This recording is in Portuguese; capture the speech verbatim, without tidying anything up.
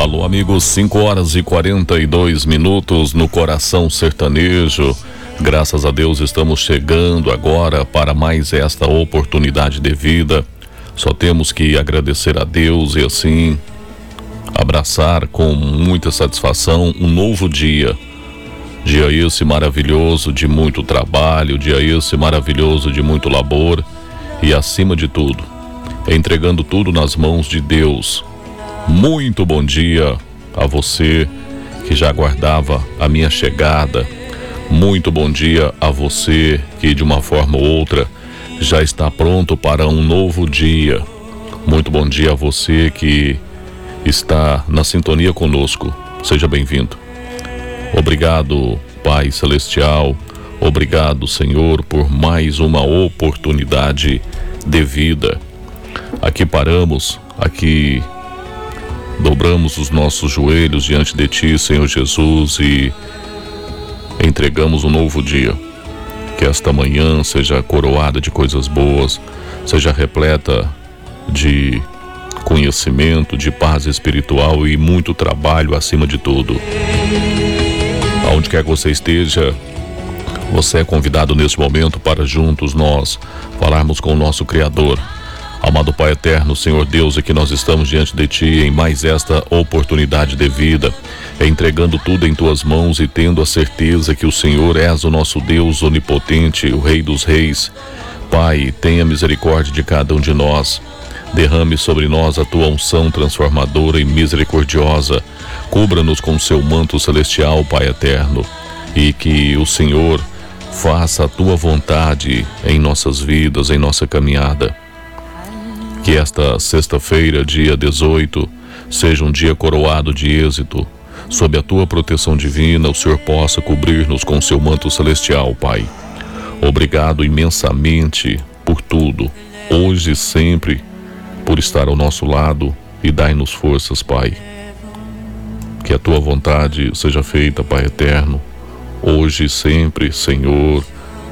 Alô, amigos, cinco horas e quarenta e dois minutos no Coração Sertanejo. Graças a Deus estamos chegando agora para mais esta oportunidade de vida. Só temos que agradecer a Deus e assim abraçar com muita satisfação um novo dia. Dia esse maravilhoso de muito trabalho, dia esse maravilhoso de muito labor e acima de tudo, entregando tudo nas mãos de Deus. Muito bom dia a você que já aguardava a minha chegada. Muito bom dia a você que de uma forma ou outra já está pronto para um novo dia. Muito bom dia a você que está na sintonia conosco. Seja bem-vindo. Obrigado, Pai Celestial. Obrigado, Senhor, por mais uma oportunidade de vida. Aqui paramos, aqui dobramos os nossos joelhos diante de Ti, Senhor Jesus, e entregamos um novo dia. Que esta manhã seja coroada de coisas boas, seja repleta de conhecimento, de paz espiritual e muito trabalho acima de tudo. Aonde quer que você esteja, você é convidado nesse momento para juntos nós falarmos com o nosso Criador. Amado Pai eterno, Senhor Deus, aqui nós estamos diante de Ti em mais esta oportunidade de vida, entregando tudo em Tuas mãos e tendo a certeza que o Senhor és o nosso Deus onipotente, o Rei dos Reis. Pai, tenha misericórdia de cada um de nós. Derrame sobre nós a Tua unção transformadora e misericordiosa. Cubra-nos com o Seu manto celestial, Pai eterno, e que o Senhor faça a Tua vontade em nossas vidas, em nossa caminhada. Que esta sexta-feira, dia dezoito, seja um dia coroado de êxito. Sob a Tua proteção divina, o Senhor possa cobrir-nos com o Seu manto celestial, Pai. Obrigado imensamente por tudo, hoje e sempre, por estar ao nosso lado, e dai-nos forças, Pai. Que a Tua vontade seja feita, Pai eterno, hoje e sempre, Senhor,